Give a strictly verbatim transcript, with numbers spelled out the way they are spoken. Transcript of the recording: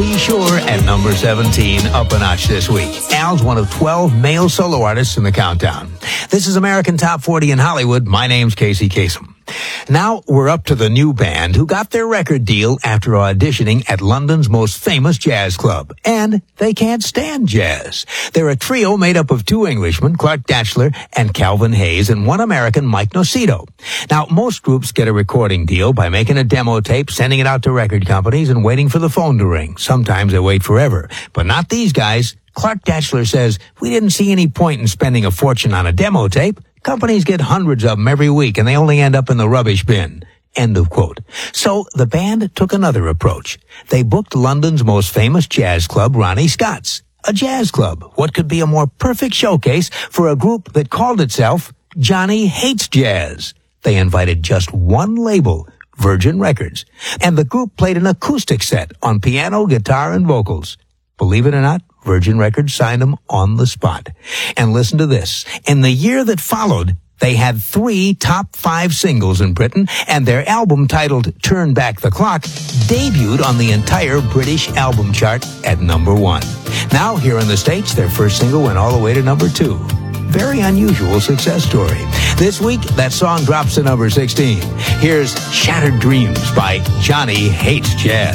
Be Sure at number seventeen, up a notch this week. Al's one of twelve male solo artists in the countdown. This is American Top forty in Hollywood. My name's Casey Kasem. Now we're up to the new band who got their record deal after auditioning at London's most famous jazz club. And they can't stand jazz. They're a trio made up of two Englishmen, Clark Datchler and Calvin Hayes, and one American, Mike Nocito. Now, most groups get a recording deal by making a demo tape, sending it out to record companies, and waiting for the phone to ring. Sometimes they wait forever. But not these guys. Clark Datchler says, "We didn't see any point in spending a fortune on a demo tape. Companies get hundreds of them every week, and they only end up in the rubbish bin." End of quote. So the band took another approach. They booked London's most famous jazz club, Ronnie Scott's. A jazz club. What could be a more perfect showcase for a group that called itself Johnny Hates Jazz? They invited just one label, Virgin Records, and the group played an acoustic set on piano, guitar, and vocals. Believe it or not, Virgin Records signed them on the spot. And listen to this. In the year that followed, they had three top five singles in Britain, and their album titled Turn Back the Clock debuted on the entire British album chart at number one. Now, here in the States, their first single went all the way to number two. Very unusual success story. This week, that song drops to number sixteen. Here's Shattered Dreams by Johnny Hates Jazz.